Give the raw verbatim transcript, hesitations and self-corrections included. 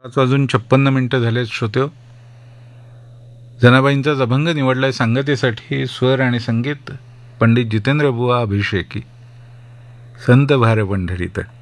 पाच वाजून छप्पन्न मिनटं झाले श्रोते. जनाबाईंचाच अभंग निवडलाय सांगतेसाठी. स्वर आणि संगीत पंडित जितेंद्र बुवा अभिषेकी. संत भार पंढरीत.